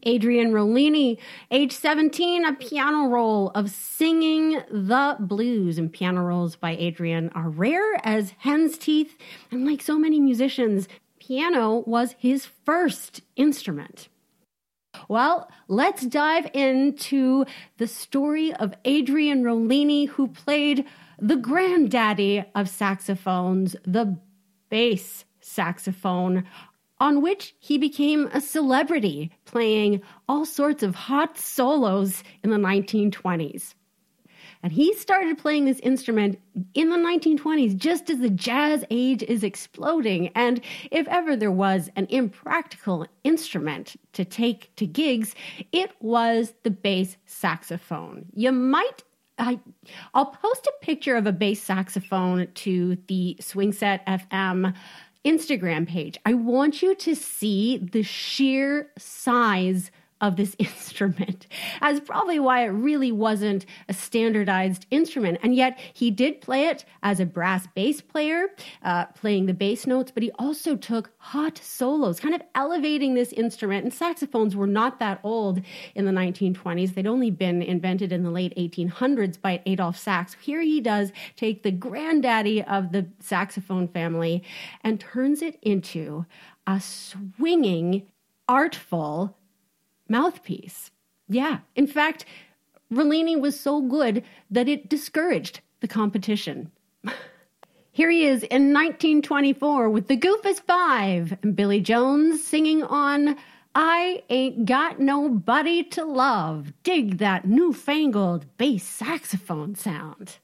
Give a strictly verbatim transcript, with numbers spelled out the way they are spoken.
Adrian Rollini, age seventeen, a piano roll of singing the blues. And piano rolls by Adrian are rare as hen's teeth. And like so many musicians, piano was his first instrument. Well, let's dive into the story of Adrian Rollini, who played the granddaddy of saxophones, the bass saxophone, on which he became a celebrity, playing all sorts of hot solos in the nineteen twenties. And he started playing this instrument in the nineteen twenties, just as the jazz age is exploding. And if ever there was an impractical instrument to take to gigs, it was the bass saxophone. You might I, I'll post a picture of a bass saxophone to the Swing Set F M Instagram page. I want you to see the sheer size of this instrument. That's probably why it really wasn't a standardized instrument. And yet he did play it as a brass bass player, uh, playing the bass notes, but he also took hot solos, kind of elevating this instrument. And saxophones were not that old in the nineteen twenties. They'd only been invented in the late eighteen hundreds by Adolph Sax. Here he does take the granddaddy of the saxophone family and turns it into a swinging, artful mouthpiece. Yeah. In fact, Rollini was so good that it discouraged the competition. Here he is in nineteen twenty-four with the Goofus Five and Billy Jones singing on I Ain't Got Nobody to Love. Dig that newfangled bass saxophone sound.